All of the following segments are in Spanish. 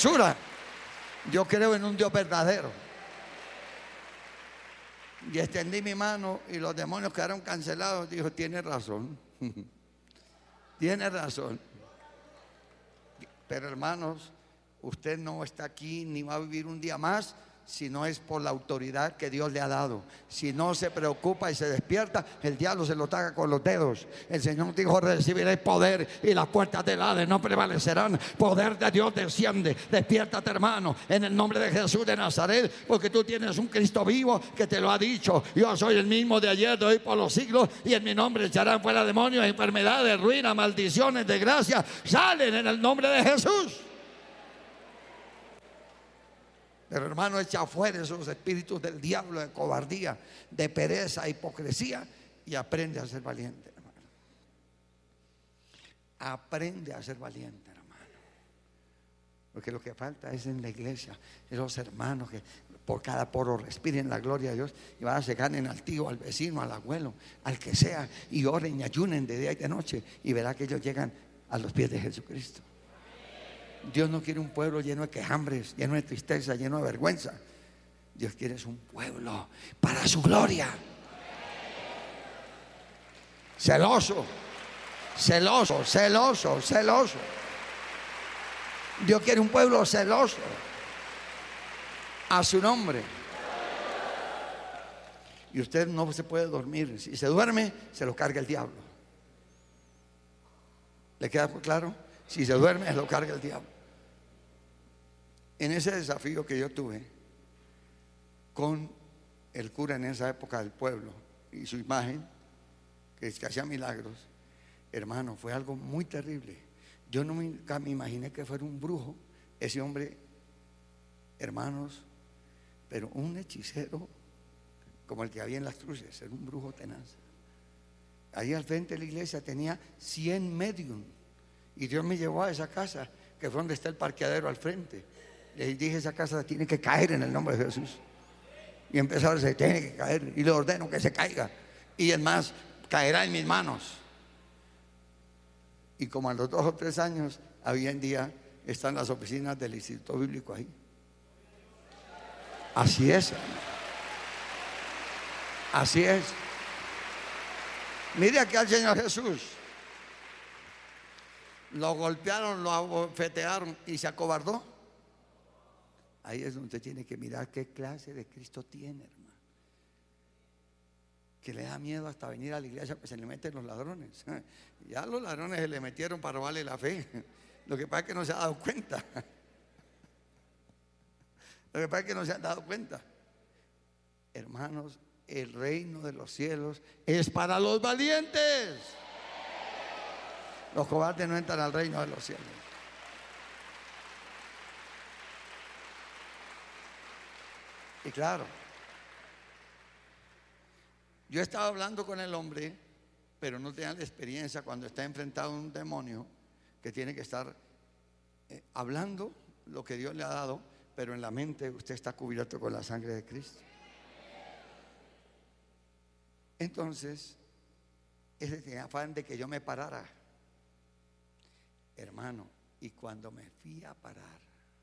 basura. Yo creo en un Dios verdadero. Y extendí mi mano y los demonios quedaron cancelados. Dijo, tiene razón. Tiene razón. Pero hermanos, usted no está aquí ni va a vivir un día más si no es por la autoridad que Dios le ha dado. Si no se preocupa y se despierta, el diablo se lo taga con los dedos. El Señor dijo, recibiréis poder y las puertas del Hades no prevalecerán. Poder de Dios desciende. Despiértate, hermano, en el nombre de Jesús de Nazaret, porque tú tienes un Cristo vivo que te lo ha dicho. Yo soy el mismo de ayer, de hoy, por los siglos, y en mi nombre echarán fuera demonios, enfermedades, ruina, maldiciones, desgracias. Salen en el nombre de Jesús. Pero hermano, echa fuera esos espíritus del diablo, de cobardía, de pereza, hipocresía, y aprende a ser valiente, hermano. Aprende a ser valiente, hermano. Porque lo que falta es en la iglesia, esos hermanos que por cada poro respiren la gloria de Dios y van a se ganen al tío, al vecino, al abuelo, al que sea, y oren y ayunen de día y de noche, y verá que ellos llegan a los pies de Jesucristo. Dios no quiere un pueblo lleno de quejambres, lleno de tristeza, lleno de vergüenza. Dios quiere es un pueblo para su gloria. Celoso, celoso, celoso, celoso. Dios quiere un pueblo celoso a su nombre. Y usted no se puede dormir. Si se duerme, se lo carga el diablo. ¿Le queda claro? Si se duerme, se lo carga el diablo. En ese desafío que yo tuve con el cura en esa época del pueblo y su imagen, que hacía milagros, hermano, fue algo muy terrible. Yo nunca me imaginé que fuera un brujo ese hombre, hermanos, pero un hechicero como el que había en las cruces, era un brujo tenaz. Ahí al frente de la iglesia tenía 100 medium, y Dios me llevó a esa casa, que fue donde está el parqueadero al frente. Le dije, esa casa tiene que caer en el nombre de Jesús. Y empezó a decir, tiene que caer, y le ordeno que se caiga, y es más, caerá en mis manos. Y como a los 2 o 3 años, hoy en día están las oficinas del Instituto Bíblico ahí. Así es, hermano. Así es. Mire aquí al Señor Jesús. Lo golpearon, lo abofetearon y se acobardó. Ahí es donde usted tiene que mirar qué clase de Cristo tiene, hermano. Que le da miedo hasta venir a la iglesia, pues se le meten los ladrones. Ya los ladrones se le metieron para robarle la fe. Lo que pasa es que no se ha dado cuenta. Lo que pasa es que no se han dado cuenta. Hermanos, el reino de los cielos es para los valientes. Los cobardes no entran al reino de los cielos. Y claro, yo estaba hablando con el hombre, pero no tenía la experiencia cuando está enfrentado a un demonio, que tiene que estar hablando lo que Dios le ha dado, pero en la mente usted está cubierto con la sangre de Cristo. Entonces, ese tenía afán de que yo me parara, hermano, y cuando me fui a parar,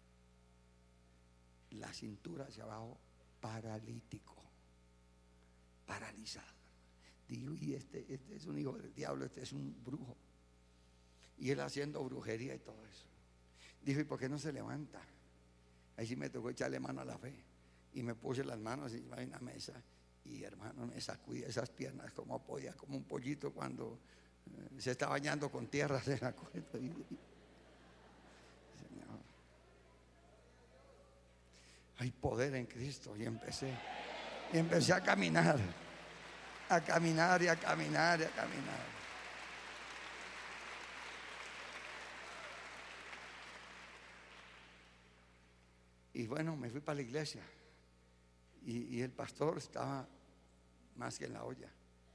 la cintura hacia abajo, paralítico, paralizado. Digo, y este es un hijo del diablo, este es un brujo. Y él haciendo brujería y todo eso. Dijo, ¿y por qué no se levanta? Ahí sí me tocó echarle mano a la fe. Y me puse las manos encima de una mesa. Y hermano, me sacudí esas piernas como apoya, como un pollito cuando se está bañando con tierra, se la cuenta. Hay poder en Cristo. Y empecé a caminar, a caminar y a caminar y a caminar. Y bueno, me fui para la iglesia. Y el pastor estaba más que en la olla.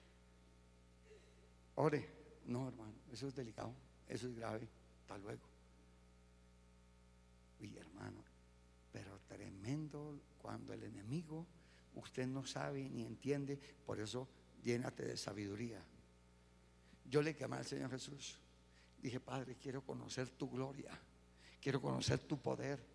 Ore. No, hermano, eso es delicado, eso es grave. Hasta luego. Y hermano, pero tremendo cuando el enemigo, usted no sabe ni entiende. Por eso llénate de sabiduría. Yo le clamé al Señor Jesús. Dije, Padre, quiero conocer tu gloria, quiero conocer tu poder.